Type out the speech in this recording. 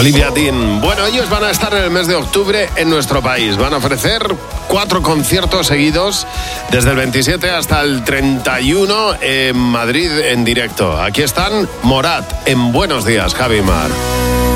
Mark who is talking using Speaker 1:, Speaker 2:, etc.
Speaker 1: Olivia Dean. Bueno, ellos van a estar en el mes de octubre en nuestro país. Van a ofrecer 4 conciertos seguidos desde el 27 hasta el 31 en Madrid en directo. Aquí están Morat en Buenos Días, Javi Mar.